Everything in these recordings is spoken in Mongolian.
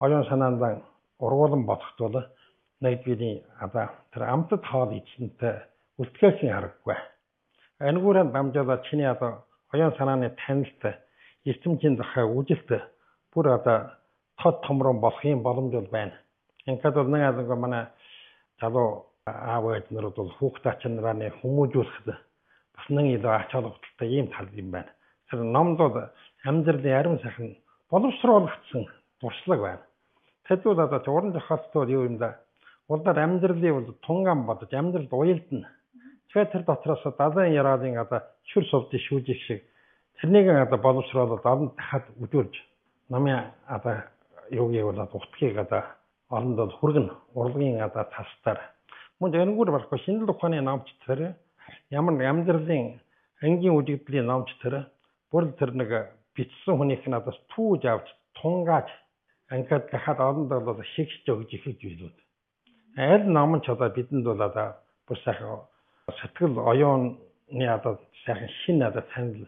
оюун санаандаа ургуулan бодохдоо нэгдвэрийн тэр амтд хоол эзэнтэй үлдгээсэн хараггүй. Энэгүүрээ дамжуулаад чиний оюун санааны танилт эрчимчийн захаа үжилт бүр тод томрон болох юм боломж бол байна. Ингээд бол нэг манай залуу аав ээжнэрүүд бол хүүхд ачаанараа хүмүүжүүлэхэд бас нэг илүү ач холбогдолтой ийм тал юм байна. Тэр номд бол амьдралын ариун сайхан боловсруулагдсан туршлага байна. Тэдүүд уран зохиолтууд юу юм да? Улдар амьдралыг бол тунган бодож амьдралд уялдана. Тэгэхээр тэр дотроос далайн яраадын шүр сувд шүүжих шиг тэрнийг боловсруулаад олон дахад үдүүлж намын юугийг бол утгыг олондод хүргэн урлагийн тасдаар мөн энэгээр барахгүй шинжлэх ухааны номч тэр ямар нэг амьдралын энгийн үдигдлийн номч тэр бүр тэр нэг бичсэн хүнийх нь түүж авч тунгааж ингээд дахад олондод бол шигшж өгж ихэж билүүд. Аль ном ч бидэнд бол бүр сайхан сэтгэл оюуны сайхан шин танил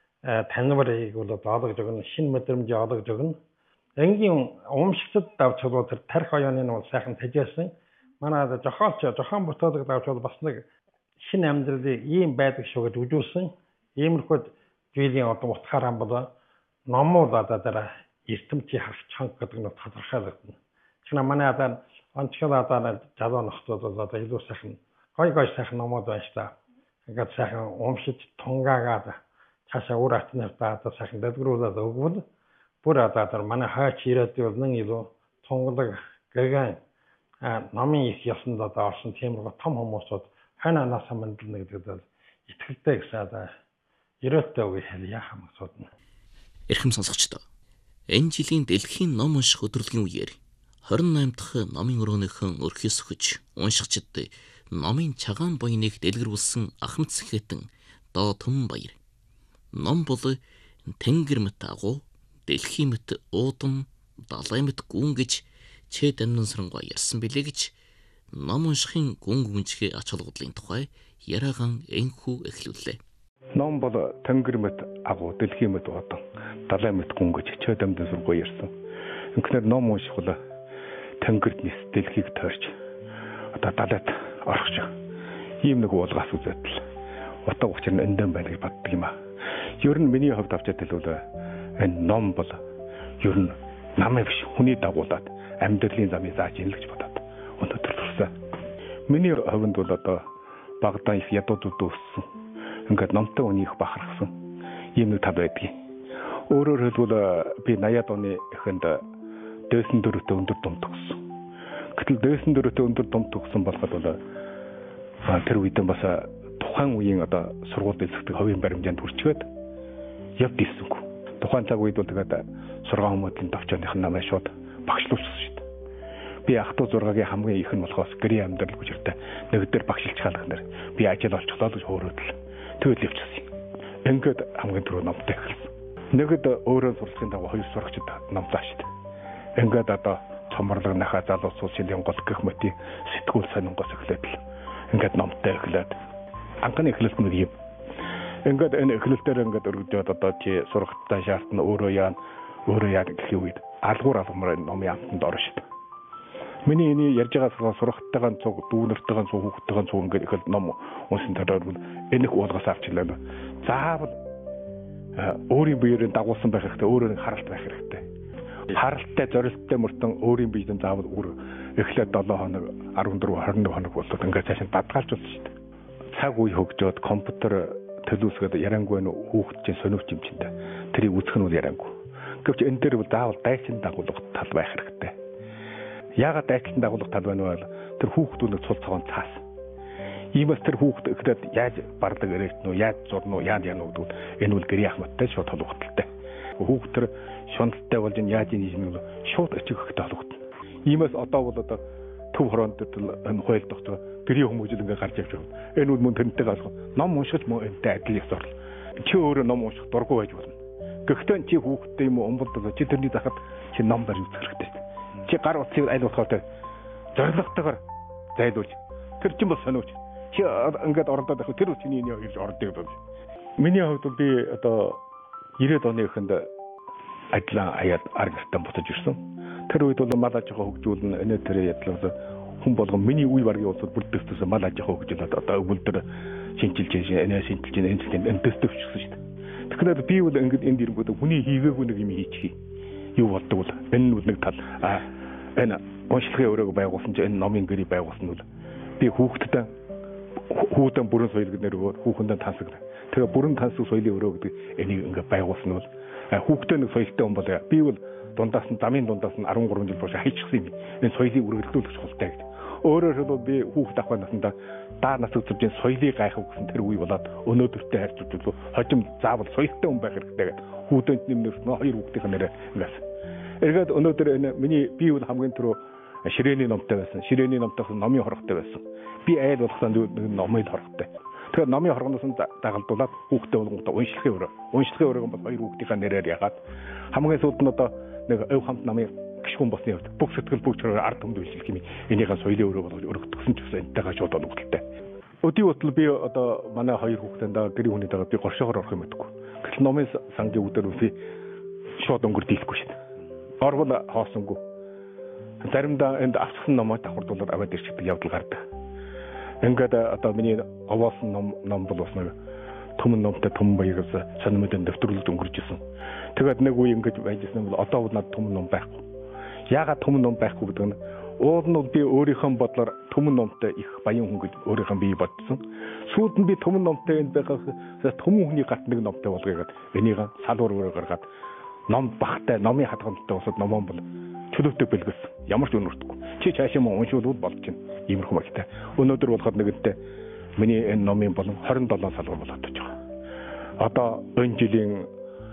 таниврыг бол олгож өгнө, шин мэдрэмж олгож өгнө. Энгийн уумшигчд давч бол тэр тарих оюуныг бол сайхан тэжээсэн. Манай зохион бүтээлэг давч бол бас нэг шин амьдралыг ийм байдаг шүү гэж үжүүлсэн. Иймэрхүү зүйлийн утгаараа бол номууд дараа эрдэмтдийн харах чанга гэдэг нь тодорхойлогдно. Тэгвэл манай онцгой залуу нөхцөл бол илүү сайхан гой сайхан номууд байна шүү дээ. Ингээд сайхан уумшиж тунгаагаад цаашаа үр атнартаа сайхан дэлгэрүүлээд өгвөл бүр манай хаач ирээдүйд нэг илүү тунгалаг гэгэн номын их ёсонд орсон тиймэрхүү том хүмүүсүүд ханаас мандална гэдэг бол итгэлтэй гэсэн ирээдүйд үгүй хэлье хамсуудна. Эрхэм сонсогчдоо. Энэ жилийн дэлхийн ном унших өдрөлгийн үеэр 28 дахь номын өрөөнийхэн өрхөөс өгч уншигчид номын чагаан буйныг дэлгэрүүлсэн Ахмад Сэхэтэн Доо Түмбаяр. Ном бол тэнгэр мэт агуу, дэлхийн мэт уудам, далай мэт гүн гэж чэд амнансрангуй ярьсан билээ гэж ном уншихын гүн гүнжихээ ач холбогдлын тухай яраагаан энхүү эхлүүллээ. Ном бол тэнгэр мэт агуу, дэлхийн мэт уудам, далай мэт гүн гэж чэд амнансрангуй ярьсан. Ингээр ном унших бол тэнгэрд нис дэлхийг тойрч далайд орох ийм нэг уулгаас үзэтэл утга учир нь эндэн байна гэж боддог юм аа. Ер нь миний хувьд авчаад хэлвэл энэ ном бол ер нь намайг биш хүний дагуулад амьдралын замыг зааж ийн л гэж бодоод өнөөдөр төрсөн. Миний хувьд бол багадаа их ядуудууд өссөн. Ингээд номтой үний их бахархсан. Ийм нэг тал байдгийг. Өөрөөр хэлбэл би 80-аад оны эхэнд дээсэн дөрөвтэй өндөр дум төгссөн. Гэтэл дээсэн дөрөвтэй өндөр дум төгссөн болоход бол тэр үедээ бас тухайн үеийн сургууль дэлгэдэг хувийн баримжаанд хүрчгээд явд ийсэнгүй. Тухайн цаг үед бол тэгээд сургаан хүмүүлийн товчооных нь намайг шууд багшлуулсан шүү дээ. Би ах トゥ 6-гийн хамгийн их нь болохоос гэрийн амьдрал гүжиртэй нэг өдөр багшилж хаалгах нэр би ажил олчихлоо гэж хөөрөөдөл тэгэл явчихсан. Ингээд хамгийн түрүү номтой эхэлсэн. Нэгд өөрөө сурлагын дагуу хоёр сурагчид номлоо шүү дээ. Ингээд цомрлог нахаа залуусууд шинийн гол гэх мэтийн сэтгүүл сонингоос эхлээд л ингээд номтой эхлээд анхны эхлэлт нэг юм. Ингээд энэ эхлэлтээр ингээд өргөдөд чи сургалтаа шаардна өөрөө яа гэх үед алгуур алмаар номын амтанд орно шүү дээ. Миний энэ ярьж байгаа сургалтайгаа цуг дүүнэртэйгээ цуг хүүхдтэйгээ цуг ингээд их ном унсан төрөөр энэ их уулгаас авчлаа. Заавал өөрийн биеэрээ дагуулсан байх хэрэгтэй, өөрөө харалт байх хэрэгтэй. Харалттай зорилттой мөртөн өөрийн биедээ заавал үр эхлээд 7 хоног 14 21 хоног болоод ингээд цааш нь бадгаалж болно шүү дээ. Цаг үе хөгжөөд компьютер төлөвлөсгөөд яриангүй хүүхдийн сониуч юм чинь тэрийг үзэх нь яриангүй. Гэвч энэ дээр бол заавал дайчин дагуулга тал байх хэрэгтэй. Яагаад дайчин дагуулга тал байна вэ? Тэр хүүхдүүд цул цагаан цаас. Иймээс тэр хүүхд эхлээд яаж бардаг ирээч нөө, яаж зурна уу, яаж яана гэдэг энэ үл гэрийн ахмадтай шууд холбогдолтой. Хүүхд тэр шуналтай болж яаж ийм шууд очих хэрэгтэй холбогдно. Иймээс одоо бол төв хороонд энэ хойл тогтоо гэрийн хүмүүжил ингээ гарч явж байгаа. Энэ үл мөн тэрнтэй галах ном уншиж мөн энтэй адил ёс орл. Чи өөрөө ном унших дургүй байж болно. Гэхдээ чи хүүхдтэй юм уу өмбөлд чи тэрний захад чи ном барь үзэх хэрэгтэй. Чи гар утсыг аль болохотой зоригтойгоор зайлуулж тэр чинь бол сониуч. Чи ингээд ордоод байх тэр чиний энэ ирж ордог бол. Миний хувьд би 90-ад оны эхэнд ажлаа аяад аргастан буцаж ирсэн. Тэр үед бол мал аж ахуй хөгжүүлнэ энэ тэр ядлаас хүн болгон миний үе баргийн улсад бүрдэгчсэн мал аж ахуй хөгжүүлээд одоо өвөлдөр шинжилж энэ шинжилж энэ дэвтөвчсөн шүү дээ. Тэгэхээр би бол ингээд энд ирэнгүүт хүний хийгээгүй нэг юм хийчих юу болдог бол энэ нэг тал энэ уншлагын өрөөг байгуулсан чинь энэ номын гэрээ байгуулсан бол би хүүхдэн бүрэн соёл гэдэг нэр хүүхэндээ тансаг. Тэгээ бүрэн тансаг соёлын өрөө гэдэг энийг ингээд байгуулсан бол хүүхдээ нэг соёлтой хүн бол би бол дундаас нь замын дундаас нь 13 жил болж хайчихсан юм. Энэ соёлыг үргэлжлүүлэх чухалтай гэдэг. Өөрөөр хэлбэл би хүүхд ахуй насндаа даа нас үзүүлж соёлыг гайхав гэсэн тэр үе болоод өнөөдөртөө харьцуулбал хожим заавал соёлтой хүн байх хэрэгтэй гэдэг. Хүүдэнд нэмнээс нь хоёр хүүхдийн нэрээ ингээс. Эргээд өнөөдөр энэ миний би бол хамгийн түрүү ширээний номтой байсан. Ширээний номтойс номын хорогтой байсан. Би айл болохсан номын хорогтой. Тэгэхээр номын хорогноос нь дагалдуулаад хүүхдээ болгонгоо уншлагын өрөө. Уншлагын өрөөг бол хоёр хүүхдийн нэрээр ягаад хамгийн сүүлд нь одоо нэг өв хамт намын гişгүн босны хувьд бүх сэтгэл бүх төрөөр ард түмэнд үйлчлэх юм. Энийгээ соёлын өрөө болгож өргөдгсөн ч гэсэн энтэйгээ шууд өнгөлтэй. Өдий утал би одоо манай хоёр хүүхдээндээ гэрийн хүний дагаад би горшоогоор орох юм гэдэггүй. Гэтэл номын сангийн үдээр үгүй шууд өнгөр дийлэхгүй шин. Орвол хоосонгүй. Заримдаа энд авцсан номоо давхардуулаад аваад ирчихдэг явдал гардаг. Ингээд одоо миний овоосон ном бол бас нэг төмөн номтой төмөн баяргаас санамжийн дэвтрлэлд өнгөрч исэн. Тэгээд нэг үе ингэж байжсэн бол одоо бол над төмөн ном байхгүй. Яагаад төмөн ном байхгүй гэдэг нь уул нь би өөрийнхөө бодлоор төмөн номтой их баян хүн гэж өөрийнхөө бие бодсон. Сүүлд нь би төмөн номтой энд байхаас төмөн хүний гарт нэг номтой болгоёгээд энийг салуур өрөө гаргаад ном багтай номын хадгаламжтай усад номон бол чөлөөтэй бэлгэлсэн. Ямар ч өнөртөхгүй. Чи цаашаа мөн уншуулбал болж чинь иймэрхүү магтай. Өнөөдөр болоход нэгэнтээ миний энэ номын болон 27 салбар болоод байгаа. Одоо энэ жилийн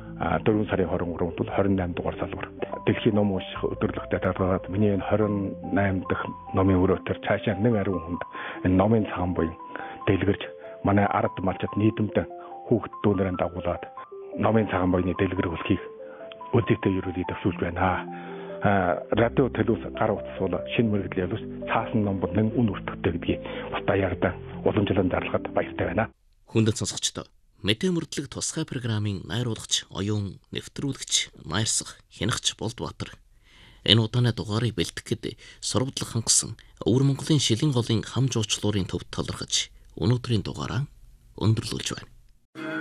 4 сарын 23-нд бол 28 дугаар салбар. Дэлхийн ном унших өдөрлөгтэй дараагаад миний энэ 28 дахь номын өрөөтөр цаашаа 1 ариун хүнд энэ номын цагаан буян дэлгэрж манай ард малчид нийтэмдэн хүүхдүүднэрээ дагуулад номын цагаан буяны дэлгэр хөлхийг өдөртөө ерөөлөй төвшүүлж байна. Радио телевиз гар утсуул шинэ мэрэгдэл явуулж цаасан ном бол нэг үн өртөгтэй гэдгийг бас даяараа уламжлалт дарлагад баяртай байна. Хүндэт сонсогчдоо мэдээ мөрдлөг тусгай програмын найруулагч, оюун, нэвтрүүлэгч, найрсах, хянагч Болдбаатар энэ удааны дугаарыг бэлтгэхэд сурвалдлах хангасан Өвөр Монголын шилэн голын хам жуучлуурын төвд талархаж өнөөдрийн дугаараа өндөрлүүлж байна.